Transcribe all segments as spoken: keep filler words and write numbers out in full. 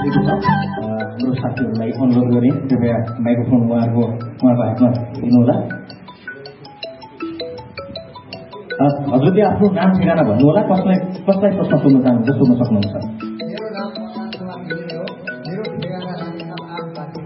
राखेको छ। हाम्रो साथीहरूलाई अनुरोध गरे कृपया माइक्रोफोन उहाँहरूको उहाँको हातमा दिनुहोला। हजुरले आफ्नो नाम ठेगाना भन्नु होला, कसलाई कसलाई प्रश्न सोध्न चाहनुहुन्छ सोध्न सक्नुहुन्छ। मेरो नाम प्रशान्त कुमार घिमिरे हो। मेरो ठेगाना रामेछाप आठ बाटो।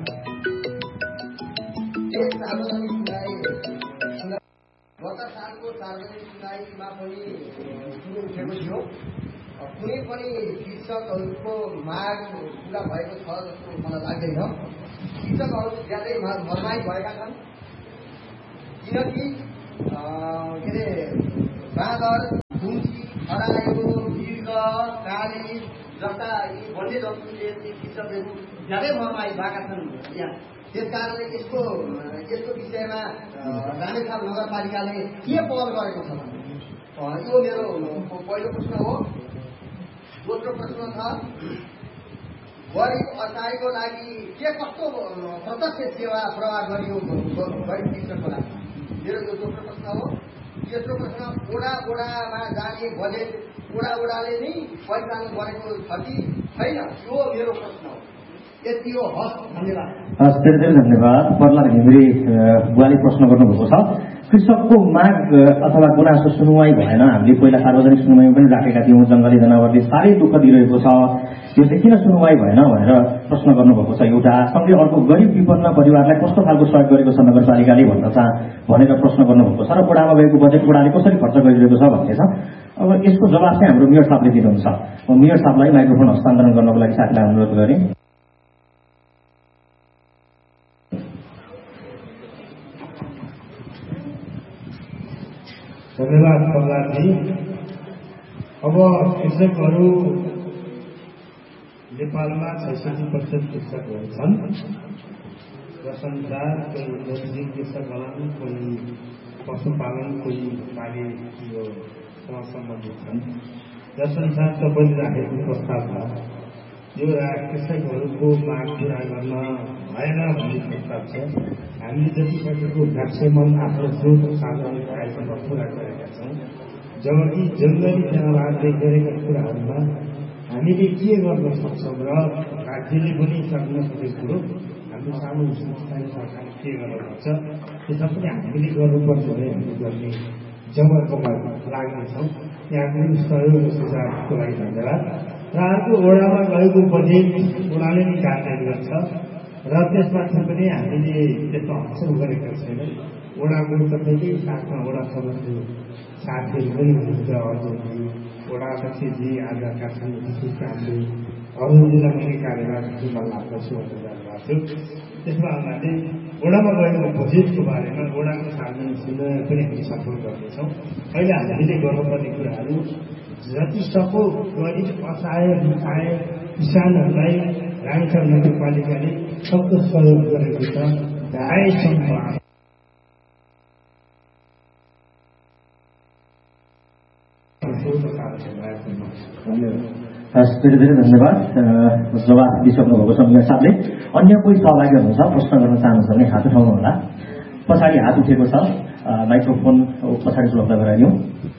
यस सार्वजनिक सुनाई गत सालको सार्वजनिक सुनाईमा पनि कुरो उठेको थियो। कुनै पनि शिक्षकहरूको माग पुरा भएको छ जस्तो मलाई लाग्दैन। शिक्षकहरू ज्यादै भरमाई भएका छन्, किनकि के अरे बाँदर, गुम्ची, खरायो, मृग, काली जस्ता यी वन्यजन्तुले शिक्षकहरू ज्यादै भरमाई भएका छन् यहाँ। त्यस कारणले यसको यसको विषयमा रामेछाप नगरपालिकाले के पहल गरेको छ भने यो मेरो पहिलो प्रश्न हो। दोस्रो प्रश्न छ, गरिब असहायको लागि के कस्तो प्रत्यक्ष सेवा प्रवाह गरियो गरिब शिक्षकको लागि, मेरो यो दोस्रो प्रश्न हो। तेस्रो प्रश्न, ओडा ओडामा जाने बजेट ओडा ओडाले नै परिचालन गरेको छ कि छैन, यो मेरो प्रश्न हो। यति हो, हस्, धन्यवाद। हस्, धेरै धेरै धन्यवाद। प्रहलाद घिमिरे बुवाले प्रश्न गर्नुभएको छ। कृषकको माग अथवा गुनासो सुनवाई भएन। हामीले पहिला सार्वजनिक सुनवाईमा पनि राखेका थियौँ, जङ्गली जनावरले साह्रै दुःख दिइरहेको छ, यो चाहिँ किन सुनवाई भएन भनेर प्रश्न गर्नुभएको छ एउटा। सँगै अर्को, गरिब विपन्न परिवारलाई कस्तो खालको सहयोग गरेको छ नगरपालिकाले भन्न चाह भनेर प्रश्न गर्नुभएको छ। र ओडामा गएको बजेट ओडाले कसरी खर्च गरिरहेको छ भन्ने छ। अब यसको जवाब चाहिँ हाम्रो मेयर साहबले दिनुहुन्छ। मेयर साहबलाई माइक्रोफोन हस्तान्तरण गर्नको लागि साथीलाई अनुरोध गरेँ। धन्यवाद प्रहलादजी। अब कृषकहरू नेपालमा छैसठी प्रतिशत कृषकहरू छन्। जसअनुसार कोही नजिक कृषक होलान्, कोही पशुपालन, कोही बाली योसँग सम्बन्धित छन्। जसअनुसार तपाईँले राखेको प्रस्तावमा यो कृषकहरूको माग पुरा गर्न भएन भन्ने प्रस्ताव छ। हामीले जति सकेको म्याक्सिमम आफ्नो स्रोत साधन आइसम्म पुरा गरेका छौँ। जबकि जङ्गली जनावरले गरेका कुराहरूमा हामीले के गर्न सक्छौँ र राज्यले पनि सक्न सकेको कुरो हाम्रो सानो स्थानीय सरकारले के गर्न सक्छ, त्यसमा पनि हामीले गर्नुपर्छ भने हामीले गर्ने जमर्कोमा लाग्नेछौँ। यहाँको सहयोग र सुझावको लागि धन्यवाद। र अर्को, ओडामा गएको बजेट ओडाले नै कार्यान्वयन गर्छ र त्यसमाथि पनि हामीले त्यस्तो हस्तक्षेप गरेका छैनौँ। ओडाको तपाईँकै साथमा ओडा सदस्य साथीहरू पनि हुनुहुन्छ, अर्जुनजी, ओडा अध्यक्षजी, आज काठमाडौँ विशेष हामीले अर्जुनजीलाई पनि कार्यभार सुन्नमा लाग्दछु भनेर जानुभएको छु। त्यसमा उनीहरूले ओडामा गएको बजेटको बारेमा ओडाको सार्वजनिक सुनवाई पनि हामी सफल गर्नेछौँ। अहिले हामीले गर्नुपर्ने कुराहरू जति सक्दो गरिब असहाय निकाय किसानहरूलाई रामेछाप नगरपालिकाले सक्दो सहयोग गरेको छ। आएसम्म हस्, धेरै धेरै धन्यवाद। जवाब दिइसक्नु भएको छ मेयर साहबले। अन्य कोही सहभागी हुनुहुन्छ, प्रश्न गर्न चाहनुहुन्छ भने हात उठाउनु होला। पछाडि हात उठेको छ, माइक्रोफोन पछाडि उपलब्ध गराइदिउँ।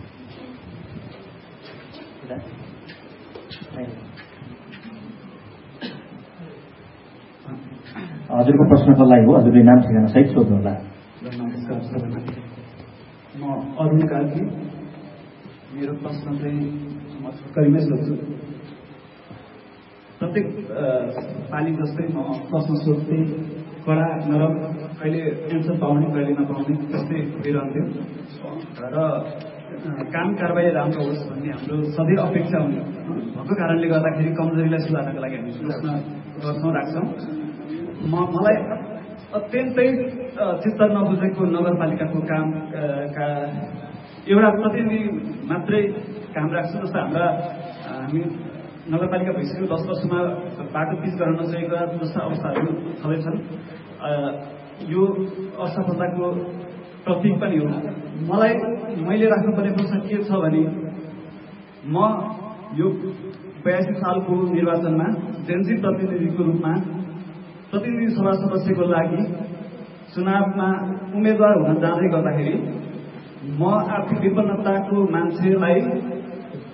हजुरको प्रश्न कसलाई हो? हजुरले नाम ठेगाना सहित सोध्नुहोला। नमस्कार सबैलाई, म अरुण कार्की। मेरो प्रश्न चाहिँ म छोटकरीमै सोध्छु। प्रत्येक पालि जस्तै म प्रश्न सोध्थेँ, कडा नरम, कहिले एन्सर पाउने कहिले नपाउने त्यस्तै भइरहन्थ्यो र काम कारबाही राम्रो होस् भन्ने हाम्रो सधैँ अपेक्षा हुने भएको कारणले गर्दाखेरि कमजोरीलाई सुधार्नको लागि हामी प्रश्न गर्छौँ राख्छौँ। म मलाई अत्यन्तै चित्त नबुझेको नगरपालिकाको काम का एउटा प्रतिनिधि मात्रै काम राख्छु। जस्तो हाम्रा हामी नगरपालिका भइसक्यो दस वर्षमा बाटो पिच गर्न नसकेका जस्ता अवस्थाहरू छँदैछन्। यो असफलताको प्रतीक पनि हो। मलाई मैले राख्नुपर्ने प्रश्न के छ भने, म यो बयासी सालको निर्वाचनमा जेन्जी प्रतिनिधिको रूपमा प्रतिनिधि सभा सदस्यको लागि चुनावमा उम्मेद्वार हुन जाँदै गर्दाखेरि म आर्थिक विपन्नताको मान्छेलाई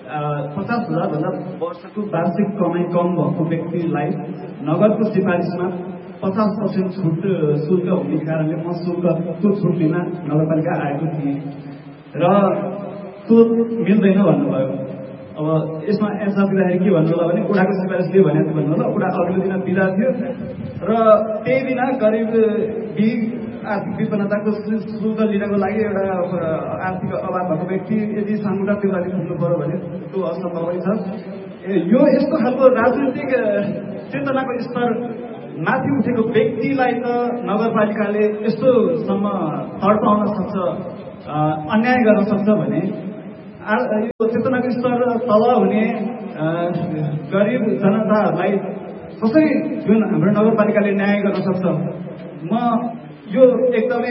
पचास हजारभन्दा वर्षको वार्षिक कमाइ कम भएको व्यक्तिलाई नगरको सिफारिसमा पचास पर्सेन्ट छुट शुल्क हुने कारणले म शुल्कको छुट लिन नगरपालिका आएको थिएँ र त्यो मिल्दैन भन्नुभयो। अब यसमा एन्सर दिँदाखेरि के भन्नु होला भने उडाको सिफारिस दियो भने भन्नु होला। उडा अघिल्लो दिन बिदा थियो र त्यही दिन गरिब बि आर्थिक विपन्नताको शुल्क लिनको लागि एउटा आर्थिक अभाव भएको व्यक्ति यदि सामुदा त्यो लागि पुग्नु पर्यो भने त्यो असम्भवै छ। यो यस्तो खालको राजनीतिक चेतनाको स्तर माथि उठेको व्यक्तिलाई त नगरपालिकाले यस्तोसम्म तडपाउन सक्छ, अन्याय गर्न सक्छ भने यो चेतनाको स्तर तल हुने गरिब जनताहरूलाई कसरी जुन हाम्रो नगरपालिकाले न्याय गर्न सक्छ। म यो एकदमै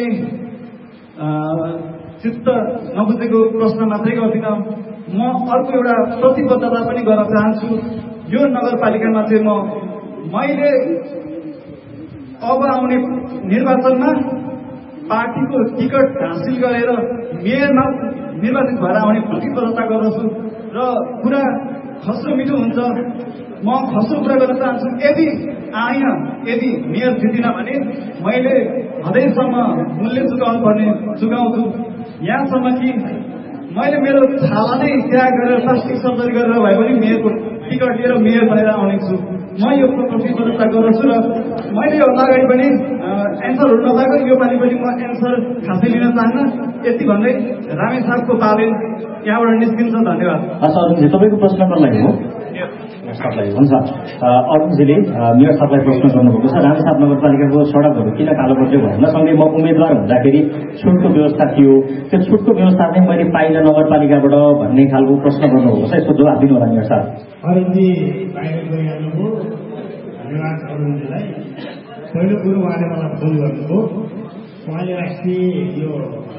चित्त नबुझेको प्रश्न मात्रै गर्दिनँ, म अर्को एउटा प्रतिबद्धता पनि गर्न चाहन्छु। यो नगरपालिकामा चाहिँ म मैले अब आउने निर्वाचनमा पार्टीको टिकट हासिल गरेर मेयरमा निर्वाचित भएर आउने प्रतिबद्धता गर्दछु र कुरा खस्रो मिठो हुन्छ। म खस्रो कुरा गर्न चाहन्छु, यदि आइन यदि मेयर जितिन भने मैले हदैसम्म मूल्य चुकाउनु पर्ने चुकाउँछु। यहाँसम्म कि मैले मेरो छाला नै त्याग गरेर प्लास्टिक सर्जरी गरेर भए पनि मेयरको टिकट लिएर मेयर बनेर आउने छु। म यो प्रतिबद्धता गर्दछु र मैले यो अगाडि पनि एन्सरहरू नपाएको योपालि पनि म एन्सर खासै लिन चाहन्न। यति भन्दै रामेछापको पाले यहाँबाट निस्किन्छ। धन्यवाद। अरुणजी, तपाईँको प्रश्नको लागि हो सबलाई हुन्छ। अरुणजीले मेयर साहबलाई प्रश्न गर्नुभएको छ, रामेछाप नगरपालिकाको सडकहरू किन कालो पर्थ्यो भनेर। सँगै म उम्मेद्वार हुँदाखेरि छुटको व्यवस्था थियो, त्यो छुटको व्यवस्था चाहिँ मैले पाइनँ नगरपालिकाबाट भन्ने खालको प्रश्न गर्नुभएको छ। यसको जवाब दिनु होला मेयर साहब। अरुणजी बाहिर गइहाल्नुभयो, धन्यवाद अरुणजीलाई। पहिलो कुरो उहाँले मलाई फोन गर्नुभयो, उहाँले अस्ति यो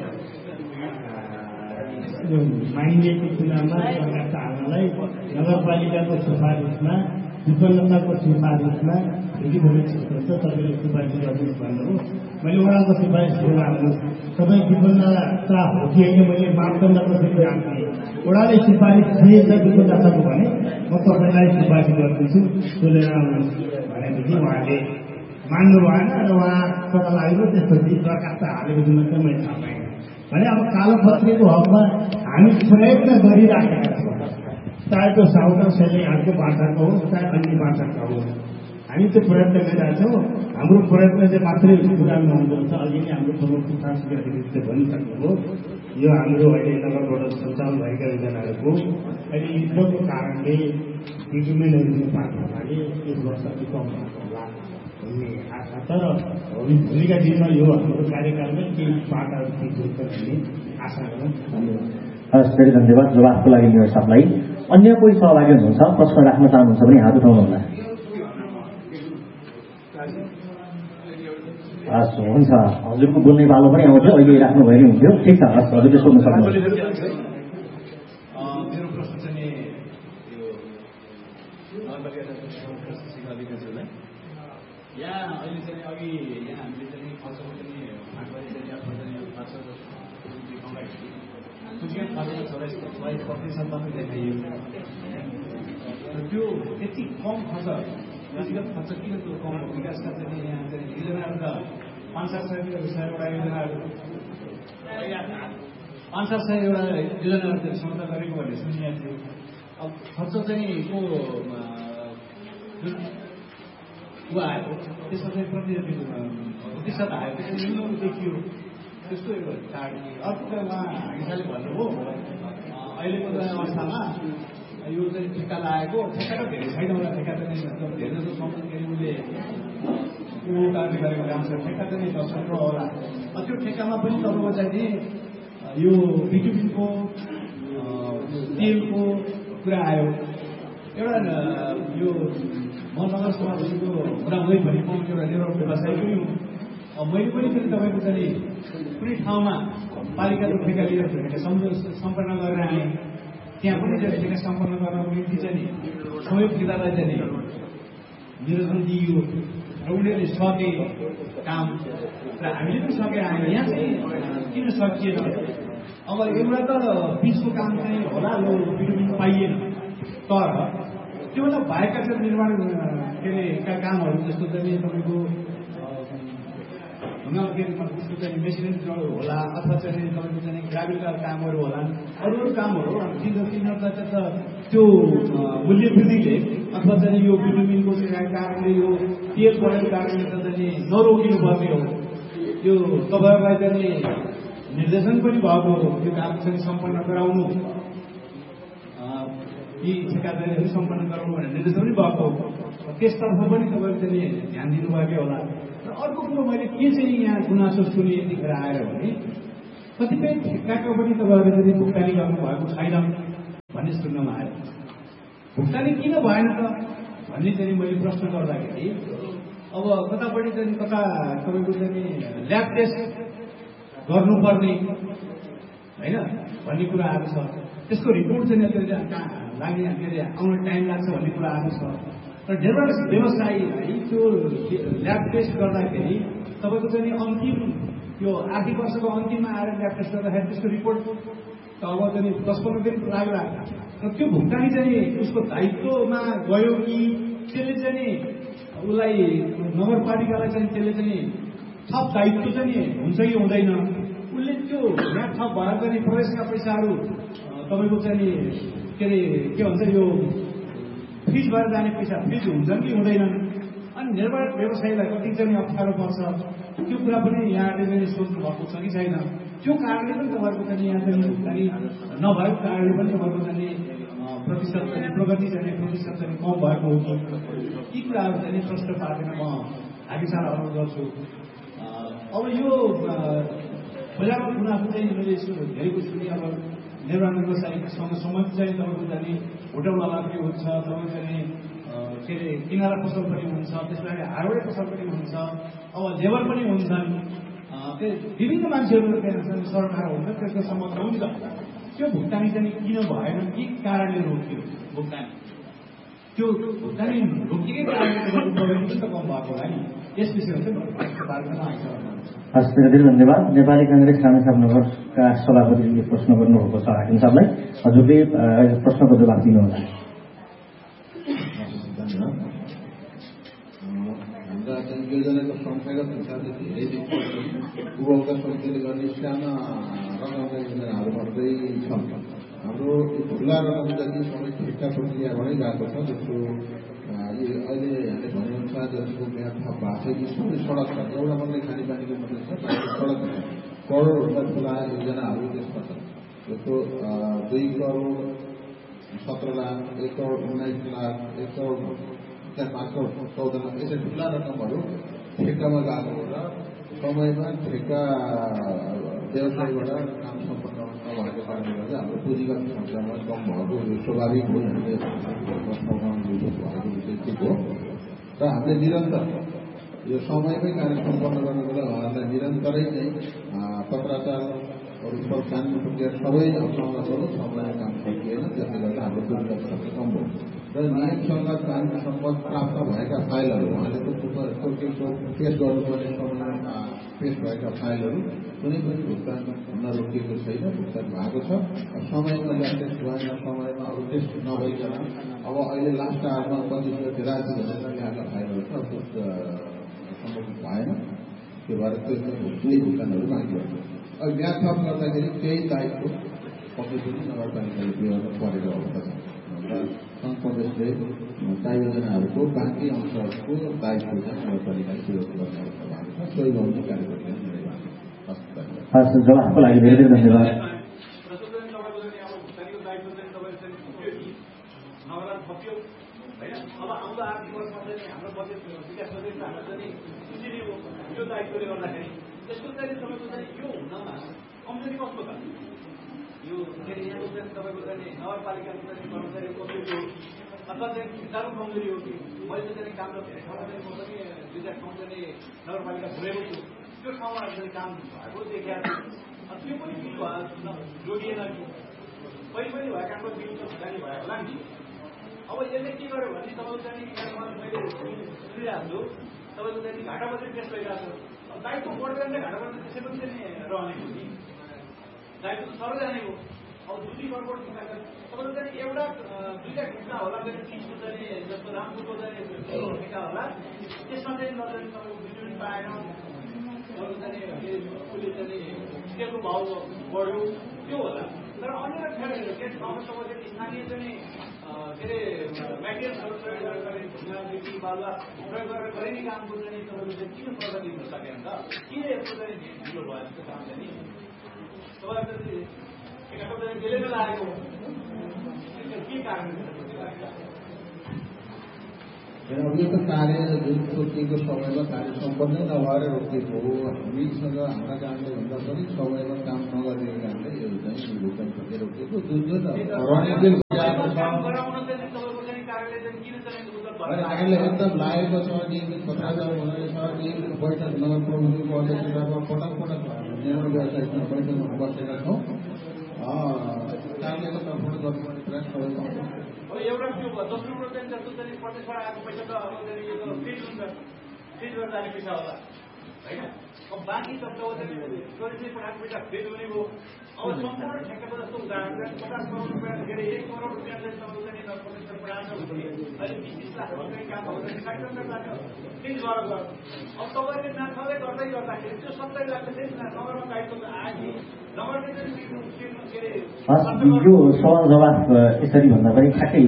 माइन्डेको चुनावमा प्रकाश हाल्नलाई नगरपालिकाको सिफारिसमा विपन्नताको सिफारिसमा यदि भने क्षेत्र छ तपाईँले सिफारिस गर्नुहोस् भन्नुभयो। मैले उहाँको सिफारिस बोलाउनु तपाईँ विपन्नता हो कि होइन मैले मापदण्डको फेरि राख्थेँ। उहाँले सिफारिस दिएछ विपन्नताको भने म तपाईँलाई सिफारिस गर्दैछु त्यो लिएर आउनुहोस् भनेदेखि उहाँले मान्नु भएन र उहाँ कता लाग्यो त्यसपछि प्रकाश हालेको मात्रै मैले थाहा पाएँ भने अब कालोपत्रीको हकमा हामी प्रयत्न गरिराखेका छौँ, चाहे त्यो साउटर सेलिङ हालको भाषाको होस् चाहे अन्य भाषाका होस्, हामी त्यो प्रयत्न गरिरहेछौँ। हाम्रो प्रयत्न चाहिँ मात्रै पुरानो हुँदोरहेछ। अघि नै हाम्रो प्रमुख सांस्कृतिक अधिकृतले भनिसक्नुभयो, यो हाम्रो अहिले नगरबाट सञ्चालन भएका योजनाहरूको अहिले युद्धको कारणले इक्विपमेन्टहरू पाएको हुनाले एक वर्ष अलिक कम भएको होला भन्ने आशा। तर भोलिका दिनमा यो हाम्रो कार्यकालमै केही बाटाहरू ठिक हुन्छ भन्ने आशा गरौँ। धन्यवाद। हस्, धेरै धन्यवाद जवाफको लागि मेयर साहबलाई। अन्य कोही सहभागी हुनुहुन्छ, प्रश्न राख्न चाहनुहुन्छ भने हात उठाउनुहोला। हस्, हुन्छ। हजुरको बोल्ने बालो पनि आउँथ्यो, अहिले राख्नु भयो नि हुन्थ्यो। ठिक छ, हस्, हजुरले सोध्नु सक्नुहुन्छ। मेरो प्रश्न चाहिँ यो नगरपालिका अधिकारीहरूलाई यहाँ अहिले चाहिँ अघि यहाँ हामीले चाहिँ खर्चको पनि भागबारी चाहिँ यहाँ खर्च खर्च कमाइसक्यो पुँजीगत खर्चमा छोराइस प्रतिशत मात्रै देखाइयो र त्यो त्यति कम खर्च पुँजीगत खर्च किन त्यो कम विकासका चाहिँ यहाँ चाहिँ योजनाहरू त पाँच सात सय सयवटा योजनाहरू पाँच सात सयवटा योजनाहरू चाहिँ क्षमता गरेको भन्ने सुनिएको थियो। अब खर्च चाहिँ को जुन ऊ आयो त्यसमा चाहिँ प्रतिशत आयो त्यसरी मिल्नु देखियो। त्यस्तो एउटा चाड अर्को कुरा उहाँ हिसाबले भन्नुभयो अहिलेको अवस्थामा यो चाहिँ ठेक्का लागेको ठेक्का त धेरै छैन होला। ठेक्का चाहिँ धेरै जस्तो सम्पत्ति के अरे उसले ऊ कार्य गरेको आउँछ ठेक्का चाहिँ दस पन्ध्र होला। त्यो ठेक्कामा पनि तपाईँको चाहिँ यो बिटुबिनको तेलको कुरा आयो। एउटा यो म नगर सभापतिको हुँदाहुँदै भने म एउटा निर्माण व्यवसायी पनि हुँ। मैले पनि फेरि तपाईँको चाहिँ कुनै ठाउँमा पालिकाको ठेक्का लिएर ठेक्का सम्पन्न गरेर आएँ। त्यहाँ पनि चाहिँ ठेक्का सम्पन्न गर्नको निम्ति चाहिँ सहयोग दिँदालाई चाहिँ निर्देशन दिइयो र उनीहरूले सके काम र हामीले पनि सकेर आयौँ। यहाँ चाहिँ किन सकिएन अब एउटा त पिचको काम चाहिँ होला यो बिटुबिन पाइएन, तर त्योभन्दा बाहेकका चाहिँ निर्माण के अरे कामहरू जस्तो चाहिँ तपाईँको ढुङ्गा के अरे त्यसको चाहिँ मेसिनरी होला अथवा चाहिँ तपाईँको चाहिँ ग्राभिकल कामहरू होला, अरू अरू कामहरू तिनीहरूलाई त त्यो मूल्य वृद्धिले अथवा चाहिँ यो बिटुबिनको कारणले यो तेल बढेको कारणले त चाहिँ नरोकिनु पर्ने हो। यो तपाईँहरूलाई चाहिँ निर्देशन पनि भएको हो त्यो काम चाहिँ सम्पन्न गराउनु, यी ठेकादारीहरू सम्पन्न गराउनु भनेर निर्देशन पनि भएको हो। त्यसतर्फ पनि तपाईँले चाहिँ ध्यान दिनुभएकै होला। र अर्को कुरो मैले के चाहिँ यहाँ गुनासो सुने यतिखेर आएर भने कतिपय ठेक्काको पनि तपाईँहरूले चाहिँ भुक्तानी गर्नुभएको छैन भन्ने सुन्नमा आयो। भुक्तानी किन भएन त भन्ने चाहिँ मैले प्रश्न गर्दाखेरि अब कतापट्टि चाहिँ कता तपाईँको चाहिँ ल्याब टेस्ट गर्नुपर्ने होइन भन्ने कुरा आएको छ, त्यसको रिपोर्ट चाहिँ कहाँ लाग्ने के अरे आउन टाइम लाग्छ भन्ने कुरा आएको छ। र निर्माण व्यवसायीलाई त्यो ल्याब टेस्ट गर्दाखेरि तपाईँको चाहिँ अन्तिम यो आर्थिक वर्षको अन्तिममा आएर ल्याब टेस्ट गर्दाखेरि त्यसको रिपोर्ट त अब चाहिँ दस पन्ध्र दिन लाग्ला। र त्यो भुक्तानी चाहिँ उसको दायित्वमा गयो कि त्यसले चाहिँ उसलाई नगरपालिकालाई चाहिँ त्यसले चाहिँ थप दायित्व चाहिँ हुन्छ कि हुँदैन, उसले त्यो यहाँ थप भएर चाहिँ प्रदेशका पैसाहरू तपाईँको चाहिँ के अरे के भन्छ यो फ्रिज भएर जाने पैसा फ्रिज हुन्छन् कि हुँदैनन्। अनि निर्माण व्यवसायीलाई कति चाहिँ अप्ठ्यारो पर्छ त्यो कुरा पनि यहाँले चाहिँ सोच्नु भएको छ कि छैन। त्यो कारणले पनि तपाईँहरूको चाहिँ यहाँ चाहिँ भुक्तानी नभएको कारणले पनि तपाईँको चाहिँ प्रतिशत चाहिँ प्रगति चाहिँ प्रतिशत चाहिँ कम भएको हो कि यी कुराहरू चाहिँ प्रश्न पारेर म हामीसँग अनुरोध गर्छु। अब यो बजारमा गुनासो चाहिँ मैले धेरैको सुने। अब निर्माण व्यवसायीसँग सम्बन्धित चाहिँ तपाईँको चाहिँ होटलवाला पनि हुन्छ, तपाईँको चाहिँ के अरे किनारा पसल पनि हुन्छ, त्यसलाई हार्डवेयर पसल पनि हुन्छ, अब लेबर पनि हुन्छन्, त्यो विभिन्न मान्छेहरू त्यहाँ सरकार हुन्छ, त्यसको सम्बन्ध हुन्छ। त्यो भुक्तानी चाहिँ किन भएन, के कारणले रोकियो भुक्तानी, त्यो भुक्तानी रोकिएकै कारणले प्रगति त कम भएको होला नि। यस विषयमा चाहिँ बारेमा आइन्छ। हस्, धेरै धेरै धन्यवाद। नेपाली काङ्ग्रेस रामेछाप नगरका सभापतिले प्रश्न गर्नुभएको छ हाकिम साहबलाई, हजुरले प्रश्नको जवाब दिनुहोला। हाम्रा योजनाको संस्थागत हिसाबले धेरै उपभोक्ता समितिले गर्ने साना रकमका योजनाहरूमध्ये छन्। हाम्रो ठुला रकम जति सबै ठेक्का प्रक्रियाबाटै गएको छ, जस्तो अहिले हामीले भनेअनुसार जसको म्याद थप भएको छ यी सबै सडक छ, एउटा मात्रै खानेपानीको मात्रै छ, सडक करोडभन्दा ठुला योजनाहरू त्यसमा छन्। जस्तो दुई करोड सत्र लाख, एक करोड उन्नाइस लाख, एक करोड चार पाँच करोड चौध लाख, यसरी ठुला रकमहरू ठेक्कामा गएको हो। र समयमा ठेक्का व्यवसायबाट काम सम्पन्न नभएको कारणले गर्दा हाम्रो पुँजीगत सङ्ख्यामा कम भएको यो स्वाभाविक हो, हामीले प्रस्तावमा भएको विषय ठिक हो। र हामीले निरन्तर यो समयमै कार्य सम्पन्न गर्नको लागि उहाँहरूलाई निरन्तरै चाहिँ पत्राचारहरू कानुनी प्रक्रिया सबै अप्नाउन पर्यो। समयमा काम सकिएन, त्यसले गर्दा हाम्रो पुँजीगत सङ्ख्या कम भयो। र नियमसँग कानुनी सम्पन्न प्राप्त भएका फाइलहरू उहाँले त पेश गर्नुपर्ने समयमा पेश भएका फाइलहरू कुनै पनि भुक्तान हुन रोकिएको छैन, भुक्तान भएको छ। समयमा ल्याब टेस्ट भएन, समयमा अरू टेस्ट नभइकन अब अहिले लास्ट आवरमा कति राजी भनेर ल्याएका फाइलहरू छ, त्यो सम्बन्धित भएन। त्यो भएर त्यो केही भुक्तानहरू बाँकी हुन्छ। अब म्याद थप गर्दाखेरि केही दायित्व पक्कै पनि नगरपालिकाले बेहोर्नु परेको अवस्था छ। र सङ्घ प्रदेशले कार्य योजनाहरूको बाँकी अंशहरूको दायित्व चाहिँ नगरपालिकाले बेहोर्नु गर्ने अवस्था भएको छ। सोही गाउँले कार्य प्रक्रिया हस्, जवाफको लागि धेरै धेरै धन्यवाद। अब आउँदो आर्थिक वर्षमा चाहिँ हाम्रो बजेट विकास बजेट हाम्रो चाहिँ सुचिने यो दायित्वले गर्दाखेरि त्यसको चाहिँ तपाईँको चाहिँ यो हुनमा कमजोरी कस्तो छ? यो के अरे यहाँको चाहिँ तपाईँको चाहिँ नगरपालिकाको चाहिँ कर्मचारी कमजोरी हो अथवा चाहिँ साह्रो कमजोरी हो कि मैले चाहिँ काम र धेरै ठाउँमा चाहिँ म पनि दुई चार ठाउँ चाहिँ नगरपालिका घुरेको छु, त्यो ठाउँमा चाहिँ काम भएको देखाएको छु। त्यो पनि बिल भयो जोडिएन कि कहिले पनि भएका कामको बिल त जाने भयो होला नि। अब यसले के गर्यो भने तपाईँको चाहिँ मैले सुनिरहेको छु, तपाईँको चाहिँ घाटा बजेट पेस भइरहेको छ। दायित्व बढ्दैन घाटा बजेट त्यसै पनि चाहिँ रहने हो कि दायित्व त सबैजनाको अब दुई करोड तपाईँले चाहिँ एउटा दुईवटा घटना होला फेरि तिसको चाहिँ जस्तो रामपुरको चाहिँ ठेका होला त्यसमा चाहिँ नजाने तपाईँको भिटामिन पाएन अरू चाहिँ उसले चाहिँ तेलको भाउ बढ्यो त्यो होला तर अन्य खेलहरू के ठाउँमा तपाईँले स्थानीय चाहिँ के अरे मेटेरियल्सहरू प्रयोग गरेर ढुङ्गादेखि बालुवा प्रयोग गरेर गरिने कामको चाहिँ तपाईँले चाहिँ किन प्रगति हुन सकेन त किन यस्तो चाहिँ ढिलो भयो जस्तो काम चाहिँ नि तपाईँले एकापल्ट त्यसले नै लागेको के कारण यो त कार्य जुन सोचिएको समयमा कार्य सम्पन्न नभएर रोकिएको हो। हामीसँग हाम्रा कामले भन्दा पनि समयमा काम नगरिदिएको कारणले यो चाहिँ भुक्तान सकेर रोकिएको जुन जुन कार्यालय एकदम लागेको छ नियमित पठाएर भनेर छ नियमित बैठक नगर प्रमुखको अध्यक्षतामा पटक पटक निर्माण व्यवसायमा बैठकमा बसेका छौँ। कार्यको तर्फबाट गर्नुपर्ने प्रयास सबै पाउँछ। एउटा त्यो दोस्रो कुरो चाहिँ जस्तो चाहिँ प्रत्यक्षबाट आएको पैसा त अब यो त फ्रिज हुन्छ फ्रिज गरेर जाने पैसा होला होइन। अब बाँकी शब्द गरिँदै पठाएको पैसा फ्रिज हुने भयो। अब सम्पूर्ण ठेक्काको जस्तो उदाहरण पचास करोड रुपियाँ के अरे एक करोड रुपियाँ चाहिँ तपाईँको चाहिँ प्रत्यक्ष पठाएको हुने अहिले बिस तिस लाख रुपियाँ काम भएको चाहिँ कार्यक्रम लाग्यो फ्रिज गरेर गर्नु। अब तपाईँले नाथाले गर्दै गर्दाखेरि त्यो सत्तरी लाख चाहिँ नगरमा दायित्व आयो नगरले चाहिँ यो सवाल जवाफ यसरी भन्दा पनि ठ्याक्कै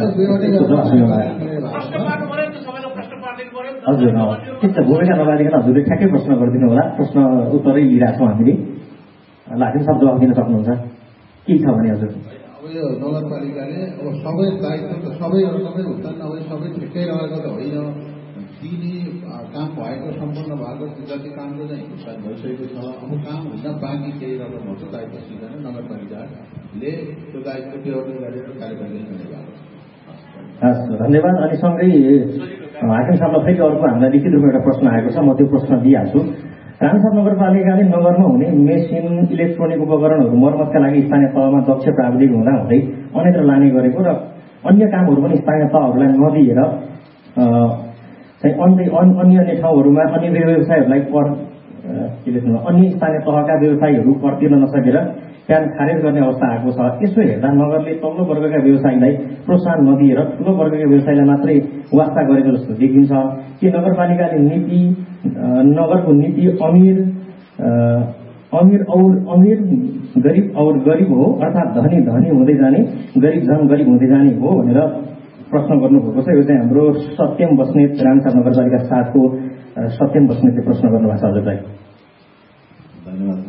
हजुर ठिक छ भूमिका नपालिकन हजुरले ठ्याक्कै प्रश्न गरिदिनु होला। प्रश्न उत्तरै लिइरहेको छौँ हामीले। लाखिन सब जवाफ दिन सक्नुहुन्छ के छ भने हजुर अब यो नगरपालिकाले अब सबै दायित्व त सबै रकमै भुक्तान नभए सबै ठिकै रहेको त होइन। दिने काम भएको सम्पन्न भएको जति कामको चाहिँ भुक्तान भइसकेको छ। अब काम हुन बाँकी केही रकम हुन्छ दायित्व सिधा नै नगरपालिकाले त्यो दायित्व बेहोर्ने गरेर कार्यपालिका गर्नुभएको छ। हस् धन्यवाद। अनि सँगै हाकिम साहबलाई फेरि अर्को हामीलाई लिखित रूपमा एउटा प्रश्न आएको छ, म त्यो प्रश्न दिइहाल्छु। रामेछाप नगरपालिकाले नगरमा हुने मेसिन इलेक्ट्रोनिक उपकरणहरू मर्मतका लागि स्थानीय तहमा दक्ष प्राविधिक हुँदा हुँदै अन्यत्र लाने गरेको र अन्य कामहरू पनि स्थानीय तहहरूलाई नदिएर चाहिँ अन्य अन्य अन्य ठाउँहरूमा अन्य व्यवसायहरूलाई कर के लेख्नु अन्य स्थानीय तहका व्यवसायीहरू कर तिर्न नसकेर प्यान खारेज गर्ने अवस्था आएको छ। यसो हेर्दा नगरले तल्लो वर्गका व्यवसायीलाई प्रोत्साहन नदिएर ठुलो वर्गका व्यवसायीलाई मात्रै वास्ता गरेको जस्तो देखिन्छ। के नगरपालिकाले नीति नगरको नीति अमीर अमीर और अमीर गरिब और गरिब हो अर्थात् धनी धनी हुँदै जाने गरिब झन गरिब हुँदै जाने हो भनेर प्रश्न गर्नुभएको छ। यो चाहिँ हाम्रो सत्यम बस्नेत रामेछाप नगरपालिका साथको सत्यम बस्नेतले प्रश्न गर्नुभएको छ हजुरलाई। धन्यवाद।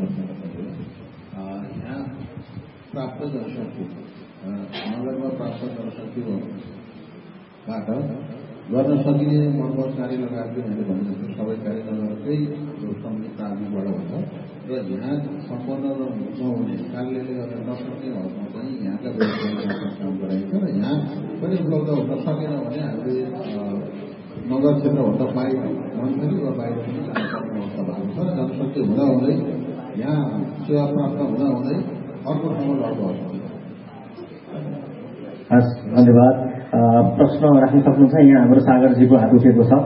यहाँ प्राप्त जनशक्ति नगरमा प्राप्त जनशक्तिबाट गर्न सकिने मनोबल कार्य लगाएको मैले भने जस्तो सबै कार्य नगरकै संयुक्त आदिबाट हुन्छ र यहाँ सम्पन्न नहुने कार्यले गर्न नसक्ने भावमा चाहिँ यहाँका व्यवसायीले काम गराइन्छ र यहाँ पनि उपलब्ध हुन सकेन भने हामीले नगर क्षेत्रभन्दा बाहिर मन्त्री वा बाहिर पनि जान सक्ने अवस्था भएको छ। जनशक्ति हुँदा हुँदै यहाँ सेवा प्राप्त हुँदा हुँदै अर्को ठाउँमा लड्नु पर्छ। हस् धन्यवाद। प्रश्न राख्न सक्नुहुन्छ। यहाँ हाम्रो सागरजीको हात उठेको छ।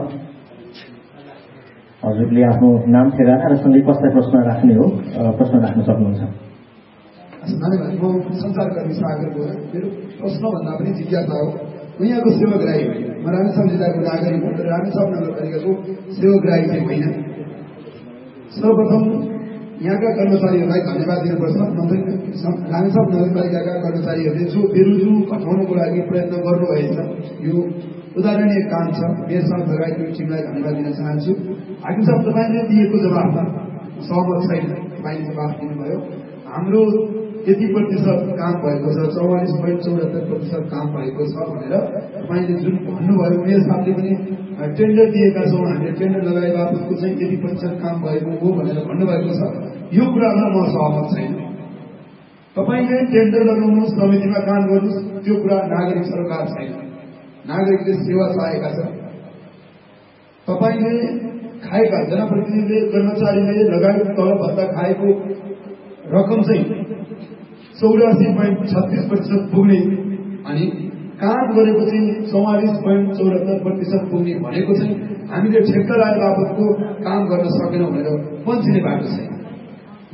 हजुरले आफ्नो नाम ठेगाना र सँगै कसलाई प्रश्न राख्ने हो प्रश्न राख्न सक्नुहुन्छ। धन्यवाद। म संसारकर्मी सागर हो। मेरो प्रश्नभन्दा पनि जिज्ञासा हो। म यहाँको सेवाग्राही होइन। म रामेछाप जिल्लाको नागरिक हुँ र रामेछाप नगरपालिकाको सेवाग्राही चाहिँ होइन। सर्वप्रथम यहाँका कर्मचारीहरूलाई धन्यवाद दिनुपर्छ। रामेछाप नगरपालिकाका कर्मचारीहरूले जो बेरोजु घटाउनको लागि प्रयत्न गर्नुभएछ यो उदाहरणीय काम छ। मेयरसँग लगायत यो टिमलाई धन्यवाद दिन चाहन्छु। हाकिम साहब तपाईँले दिएको जवाफमा सहमत छैन। तपाईँले जवाफ दिनुभयो हाम्रो यति प्रतिशत काम भएको छ चौवालिस पोइन्ट चौहत्तर प्रतिशत काम भएको छ भनेर तपाईँले जुन भन्नुभयो। मेयर साहबले पनि टेन्डर दिएका छौँ हामीले टेन्डर लगाए बापतको चाहिँ यति प्रतिशत काम भएको हो भनेर भन्नुभएको छ। यो कुरामा म सहमत छैन। तपाईँले टेन्डर लगाउनुहोस् समितिमा काम गर्नुहोस् त्यो कुरा नागरिक सरकार छैन। नागरिकले सेवा चाहेका छन्। तपाईँले खाएका जनप्रतिनिधिले कर्मचारीले लगायत तल भत्ता खाएको रकम चाहिँ चौरासी पोइन्ट छत्तिस प्रतिशत पुग्ने अनि काम गरेको चाहिँ चौवालिस पोइन्ट चौहत्तर प्रतिशत पुग्ने भनेको चाहिँ हामीले ठेक्का लाए बापतको काम गर्न सकेनौँ भनेर पन्छिने बाटो छैन।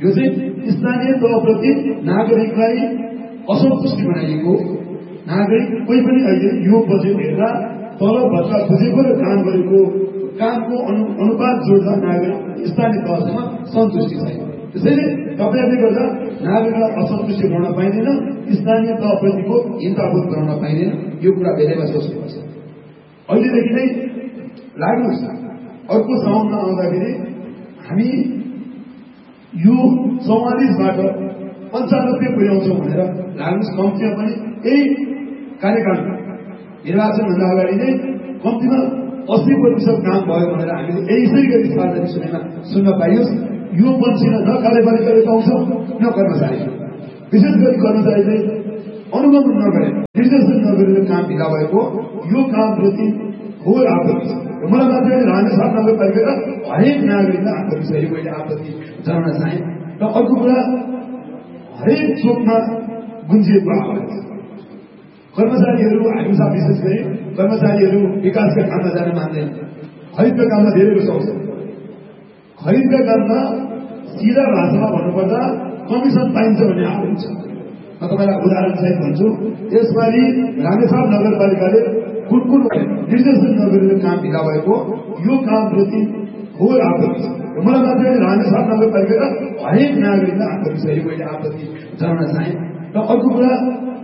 यो चाहिँ स्थानीय तहप्रति नागरिकलाई असन्तुष्टि बनाइएको, नागरिक कोही पनि अहिले यो बजेट हेर्दा तल भत्ता बुझेको र काम गरेको कामको अनु अनुपात जोड्दा नागरिक स्थानीय तहसँग सन्तुष्टि छैन। त्यसैले तपाईँहरूले गर्दा नागरिकलाई असन्तुष्टि बनाउन पाइँदैन, स्थानीय तहप्रतिको हिंसाबोध गराउन पाइँदैन। यो कुरा बेलैमा सोच्नुपर्छ। अहिलेदेखि नै लाग्नुहोस्, अर्को साउनमा आउँदाखेरि हामी यो चौवालिसबाट पन्चानब्बे पुर्याउँछौँ भनेर लाग्नुहोस्। कम्तीमा पनि यही कार्यकालमा निर्वाचनभन्दा अगाडि नै कम्तीमा अस्सी प्रतिशत काम भयो भनेर हामीले यसै गरी सार्वजनिक सुन्नमा सुन्न पाइयोस्। यो पन्छिन न कार्यपालिकाले पाउँछ न कर्मचारी, विशेष गरी कर्मचारीले अनुगमन नगरे, निर्देशन नगरेर काम ढिला भएको यो कामप्रति घोर आपत्ति छ। मलाई मात्रै रामेछाप नगरपालिका हरेक नागरिकलाई आपत्ति छ, यो मैले आपत्ति जनाउन चाहे। र अर्को कुरा, हरेक चोकमा गुन्जिएको आवाज, कर्मचारीहरू हामीसँग विशेष गरी कर्मचारीहरू विकासका काममा जान मान्दैन, खरिदका काममा धेरै रुचाउँछ। खरिदका काममा सिधा भाषामा भन्नुपर्दा कमिसन पाइन्छ भन्ने आरोप छ। म तपाईँलाई उदाहरण सहित भन्छु, यसपालि रामेछाप नगरपालिकाले कुन निर्देशन नगरेर काम ढिला भएको यो कामप्रति घोर आपत्ति छ। मलाई मात्रै रामेछाप नगरपालिका हरेक नागरिकलाई आपत्ति छ, यो मैले आपत्ति जनाउन चाहे। र अर्को कुरा,